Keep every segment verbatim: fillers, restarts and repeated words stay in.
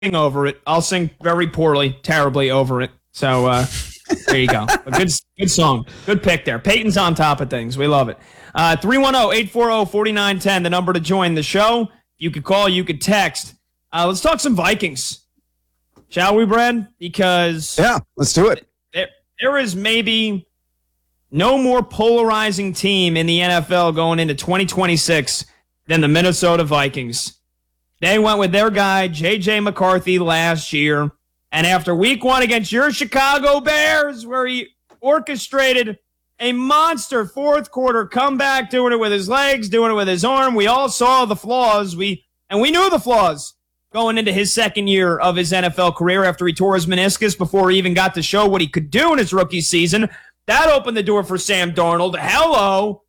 over it. I'll sing very poorly, terribly over it. So uh, there you go. A good, good song. Good pick there. Peyton's on top of things. We love it. Uh, three one zero, eight four zero, four nine one zero, the number to join the show. You could call, you could text. Uh, let's talk some Vikings. Shall we, Brad? Because yeah, let's do it. There, there is maybe no more polarizing team in the N F L going into twenty twenty-six than the Minnesota Vikings. They went with their guy, J J McCarthy, last year. And after week one against your Chicago Bears, where he orchestrated a monster fourth quarter comeback, doing it with his legs, doing it with his arm, we all saw the flaws. We and we knew the flaws going into his second year of his N F L career after he tore his meniscus before he even got to show what he could do in his rookie season. That opened the door for Sam Darnold. Hello.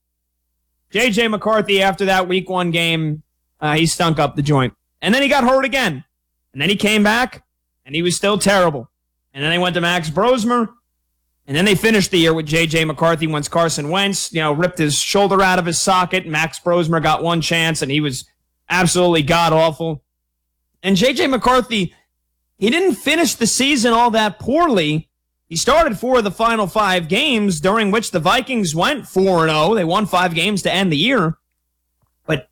J J McCarthy, after that week one game, uh, he stunk up the joint. And then he got hurt again. And then he came back, and he was still terrible. And then they went to Max Brosmer, and then they finished the year with J J McCarthy once Carson Wentz, you know, ripped his shoulder out of his socket. Max Brosmer got one chance, and he was absolutely god-awful. And J J McCarthy, he didn't finish the season all that poorly. He started four of the final five games, during which the Vikings went four and oh. They won five games to end the year. But,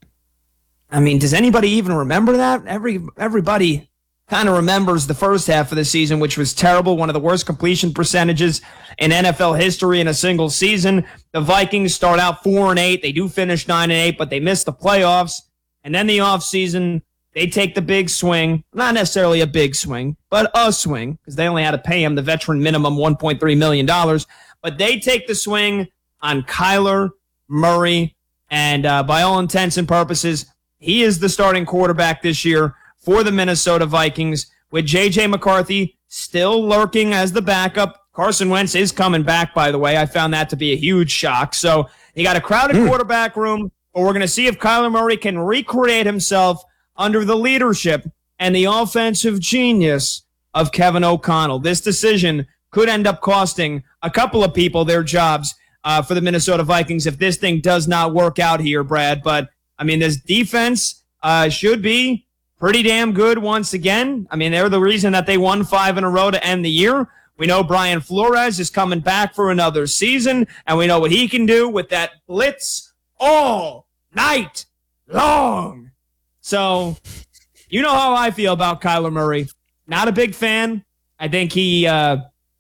I mean, does anybody even remember that? Every Everybody kind of remembers the first half of the season, which was terrible, one of the worst completion percentages in N F L history in a single season. The Vikings start out four and eight. They do finish nine and eight, but they miss the playoffs. And then the offseason, they take the big swing, not necessarily a big swing, but a swing, because they only had to pay him the veteran minimum one point three million dollars. But they take the swing on Kyler Murray, and uh, by all intents and purposes, he is the starting quarterback this year for the Minnesota Vikings, with J J McCarthy still lurking as the backup. Carson Wentz is coming back, by the way. I found that to be a huge shock. So you got a crowded mm. quarterback room, but we're going to see if Kyler Murray can recreate himself under the leadership and the offensive genius of Kevin O'Connell. This decision could end up costing a couple of people their jobs uh, for the Minnesota Vikings if this thing does not work out here, Brad. But, I mean, this defense uh, should be pretty damn good once again. I mean, they're the reason that they won five in a row to end the year. We know Brian Flores is coming back for another season, and we know what he can do with that blitz all night long. So, you know how I feel about Kyler Murray. Not a big fan. I think he, uh,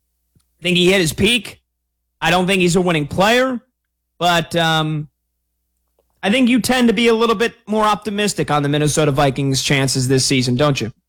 I think he hit his peak. I don't think he's a winning player, but um, I think you tend to be a little bit more optimistic on the Minnesota Vikings' chances this season, don't you?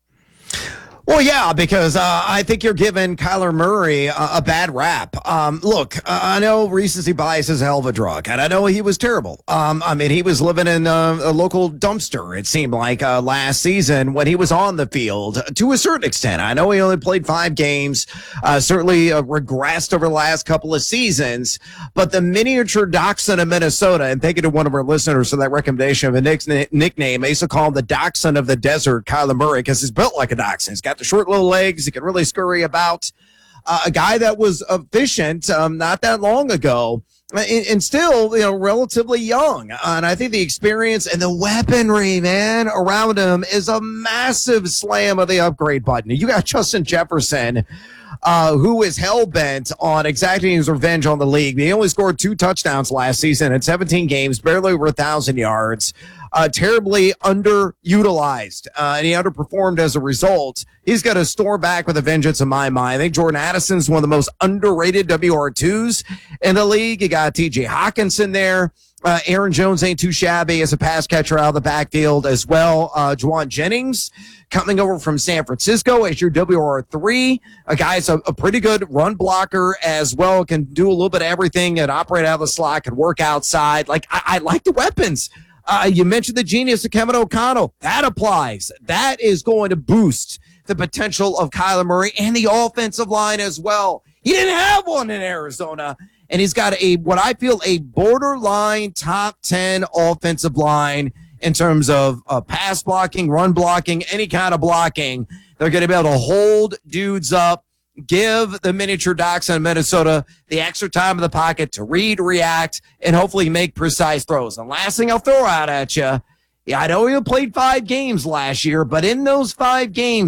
Well, yeah, because uh, I think you're giving Kyler Murray a, a bad rap. Um, look, uh, I know recency bias is a hell of a drug, and I know he was terrible. Um, I mean, he was living in a, a local dumpster, it seemed like, uh, last season when he was on the field, to a certain extent. I know he only played five games, uh, certainly uh, regressed over the last couple of seasons, but the miniature dachshund of Minnesota, and thank you to one of our listeners for that recommendation of a nick- nickname, I used to call him the dachshund of the desert, Kyler Murray, because he's built like a dachshund. He's got the short little legs. He can really scurry about. Uh, a guy that was efficient um, not that long ago, and, and still, you know, relatively young. Uh, and I think the experience and the weaponry, man, around him is a massive slam of the upgrade button. You got Justin Jefferson, uh, who is hell-bent on exacting his revenge on the league. He only scored two touchdowns last season in seventeen games, barely over one thousand yards. Uh, terribly underutilized, uh, and he underperformed as a result. He's got to store back with a vengeance in my mind. I think Jordan Addison's one of the most underrated W R twos in the league. You got T J Hawkinson there. Uh, Aaron Jones ain't too shabby as a pass catcher out of the backfield as well. Uh, Juwan Jennings coming over from San Francisco as your W R three. A guy's a, a pretty good run blocker as well, can do a little bit of everything and operate out of the slot, can work outside. Like, I, I like the weapons. Uh, you mentioned the genius of Kevin O'Connell. That applies. That is going to boost the potential of Kyler Murray and the offensive line as well. He didn't have one in Arizona, and he's got a what I feel a borderline top ten offensive line in terms of uh, pass blocking, run blocking, any kind of blocking. They're going to be able to hold dudes up, give the miniature dachshund in Minnesota the extra time in the pocket to read, react, and hopefully make precise throws. And last thing I'll throw out at you Yeah, I know he played five games last year, but in those five games,